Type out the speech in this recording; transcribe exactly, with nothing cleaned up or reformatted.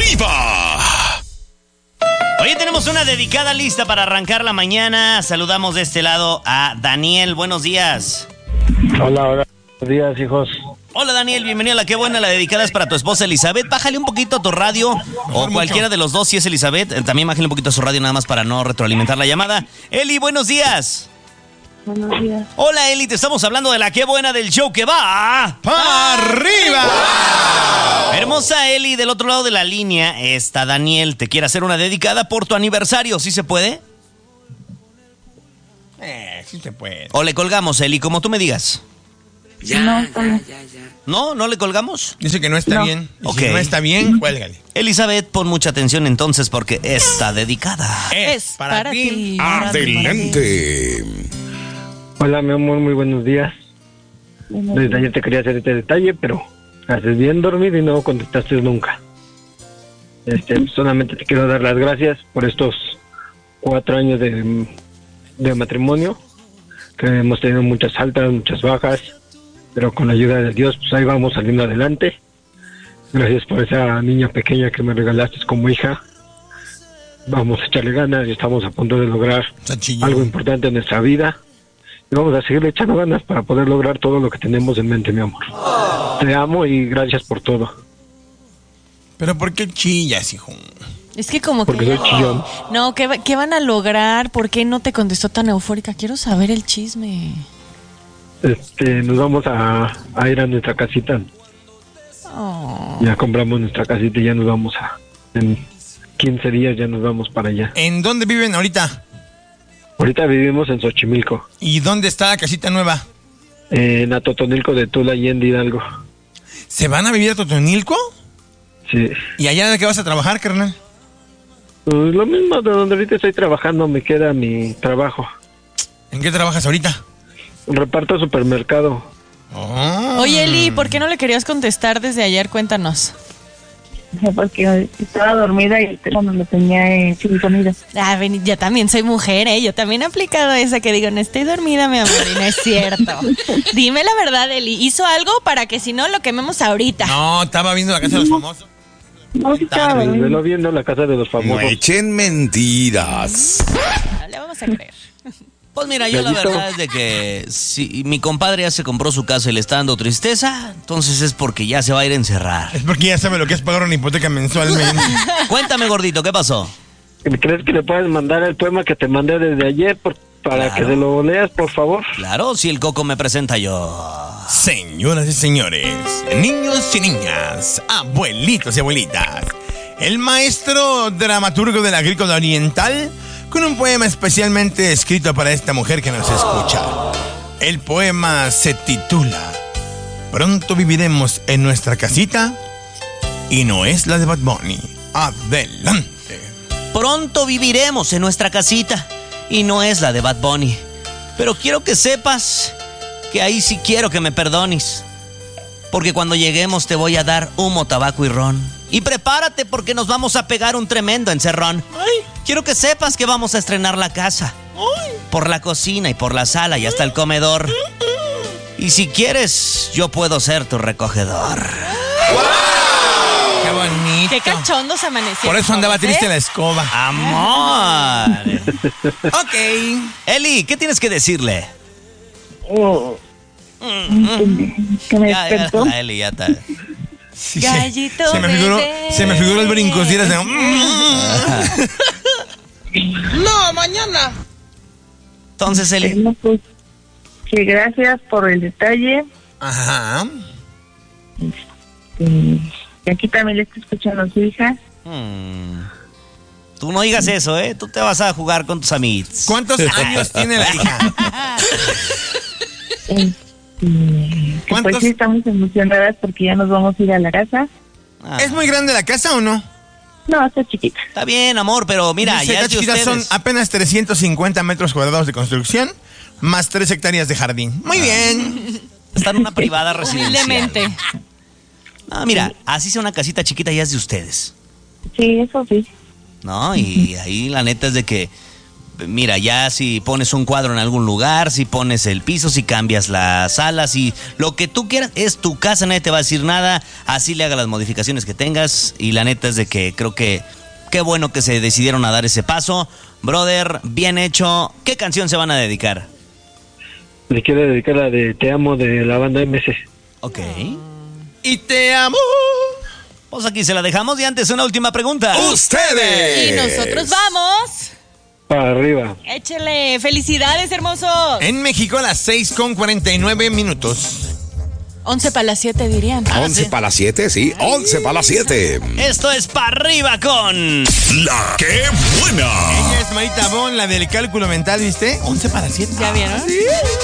arriba! Hoy tenemos una dedicada lista para arrancar la mañana. Saludamos de este lado a Daniel. Buenos días. Hola, hola. Buenos días, hijos. Hola, Daniel. Bienvenido a La Qué Buena. La dedicada es para tu esposa Elizabeth. Bájale un poquito a tu radio o cualquiera de los dos si es Elizabeth. También bájale un poquito a su radio nada más para no retroalimentar la llamada. Eli, buenos días. Buenos días. Hola, Eli. Te estamos hablando de La Qué Buena del show que va ¡para arriba! ¡Wow! Hermosa Eli, del otro lado de la línea está Daniel. Te quiere hacer una dedicada por tu aniversario. ¿Sí se puede? Eh, sí se puede. O le colgamos, Eli, como tú me digas. Ya, no, ya, ya, ya. ¿No? ¿No le colgamos? Dice que no está no. bien. Y Ok. Si no está bien, cuélgale. Elizabeth, pon mucha atención entonces porque está dedicada. Es para, para ti. ti. Adelante. Hola, mi amor, muy buenos días. Buenos Desde días. ayer te quería hacer este detalle, pero haces bien dormido y no contestaste nunca. Este, solamente te quiero dar las gracias por estos cuatro años de, de matrimonio, que hemos tenido muchas altas, muchas bajas, pero con la ayuda de Dios, pues ahí vamos saliendo adelante. Gracias por esa niña pequeña que me regalaste como hija. Vamos a echarle ganas y estamos a punto de lograr Sachillo. algo importante en nuestra vida. Y vamos a seguirle echando ganas para poder lograr todo lo que tenemos en mente, mi amor. Te amo y gracias por todo. Pero ¿por qué chillas, hijo? Es que como Porque que... soy chillón. No, ¿qué, va- ¿qué van a lograr? ¿Por qué no te contestó tan eufórica? Quiero saber el chisme. Este, nos vamos a, a ir a nuestra casita. Oh. Ya compramos nuestra casita y ya nos vamos a... En quince días ya nos vamos para allá. ¿En dónde viven ahorita? Ahorita vivimos en Xochimilco, ¿Y dónde está la casita nueva? en Atotonilco de Tula y en Hidalgo. ¿Se van a vivir a Totonilco? Sí. ¿Y allá de qué vas a trabajar, carnal? Pues lo mismo de donde ahorita estoy trabajando, me queda mi trabajo. ¿En qué trabajas ahorita? Reparto supermercado. Oh. Oye, Eli, ¿por qué no le querías contestar desde ayer? Cuéntanos. Porque estaba dormida y el teléfono lo tenía eh, sin sonido. Ah, ven, yo también soy mujer, ¿eh? Yo también he aplicado esa que digo, no estoy dormida, mi amor, y no es cierto. Dime la verdad, Eli. ¿Hizo algo para que si no lo quememos ahorita? No, estaba viendo la casa de los famosos. No, sí estaba Me dormida. velo viendo la casa de los No famosos. echen mentiras. No le vamos a creer. Pues mira, yo la Gallito. verdad es de que si mi compadre ya se compró su casa y le está dando tristeza, entonces es porque ya se va a ir a encerrar. Es porque ya sabe lo que es pagar una hipoteca mensualmente. Cuéntame, gordito, ¿qué pasó? ¿Crees que le puedes mandar el poema que te mandé desde ayer por, para Claro. que se lo leas, por favor? Claro, si el coco me presenta yo. Señoras y señores, niños y niñas, abuelitos y abuelitas, el maestro dramaturgo del Agrícola Oriental con un poema especialmente escrito para esta mujer que nos escucha. El poema se titula Pronto viviremos en nuestra casita y no es la de Bad Bunny. Adelante. Pronto viviremos en nuestra casita y no es la de Bad Bunny. Pero quiero que sepas que ahí sí quiero que me perdones. Porque cuando lleguemos te voy a dar humo, tabaco y ron. Y prepárate porque nos vamos a pegar un tremendo encerrón. Quiero que sepas que vamos a estrenar la casa. Por la cocina y por la sala y hasta el comedor. Y si quieres, yo puedo ser tu recogedor. Qué bonito. Qué cachondos amanecieron. Por eso andaba todos, ¿eh? triste la escoba. ¡Amor! Ok. Eli, ¿qué tienes que decirle? Oh, que me Ya, ya, despertó. la Eli ya está. Sí, Gallito se, se me figuró, bebé. se me figuró el brincos y era de... Entonces, Eli, No, pues, que gracias por el detalle. Ajá. Y y aquí también le está escuchando a su hija. hmm, tú no digas eso, ¿eh? Tú te vas a jugar con tus amigos. ¿Cuántos años tiene la hija? Este, que ¿Cuántos? pues sí estamos emocionadas porque ya nos vamos a ir a la casa. Ah, ¿Es muy grande la casa o no? No, está chiquita. Está bien, amor, pero mira, Dice, ya es de chiquita, son ustedes. apenas trescientos cincuenta metros cuadrados de construcción, más tres hectáreas de jardín. Muy bien. Está en una privada residencial. Humildemente. Ah, mira, así sea una casita chiquita ya es de ustedes, Sí, eso sí. ¿no? Y ahí la neta es de que mira, ya si pones un cuadro en algún lugar, si pones el piso, si cambias la sala, si lo que tú quieras, es tu casa, nadie te va a decir nada, así le hagas las modificaciones que tengas, y la neta es de que creo que qué bueno que se decidieron a dar ese paso. Brother, bien hecho. ¿Qué canción se van a dedicar? Le quiero dedicar la de Te Amo de la banda M C. Ok. Y te amo. Pues aquí se la dejamos y antes una última pregunta. Ustedes. Y nosotros vamos. Para arriba. Échale. Felicidades, hermosos. En México a las seis con cuarenta y nueve minutos. Once para las siete dirían. once sí. para las siete, sí. once para las siete. Esto es Pa' Arriba con... La que buena. Ella es Marita Bon, la del cálculo mental, ¿viste? once para siete. ¿Ya vieron? Sí.